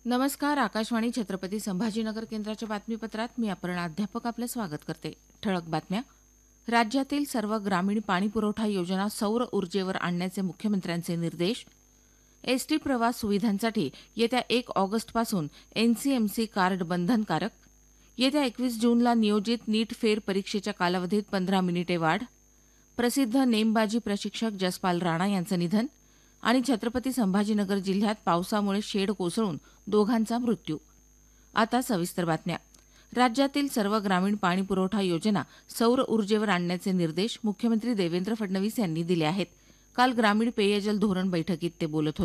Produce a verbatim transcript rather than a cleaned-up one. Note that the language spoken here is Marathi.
नमस्कार. आकाशवाणी छत्रपती संभाजीनगर केंद्राच्या बातमीपत्रात मी अपर्णा अध्यापक आपलं स्वागत करते. ठळक बातम्या. राज्यातील सर्व ग्रामीण पाणीपुरवठा योजना सौर ऊर्जेवर आणण्याचे मुख्यमंत्र्यांचे निर्देश. एसटी प्रवास सुविधांसाठी येत्या एक ऑगस्टपासून एनसीएमसी कार्ड बंधनकारक. येत्या एकवीस जूनला नियोजित नीट फेर परीक्षेच्या कालावधीत पंधरा मिनिटे वाढ. प्रसिद्ध नेमबाजी प्रशिक्षक जसपाल राणा यांचं निधन. आणि छत्रपती संभाजीनगर जिल्ह्यात पावसामुळे शेड कोसळून दोघांचा मृत्यू. आता सविस्तर बातम्या. राज्यातील सर्व ग्रामीण पाणीपुरवठा योजना सौर ऊर्जेवर आणण्याचे निर्देश मुख्यमंत्री देवेंद्र फडणवीस यांनी दिले आहेत. काल ग्रामीण पेयजल धोरण बैठकीत ते बोलत होते.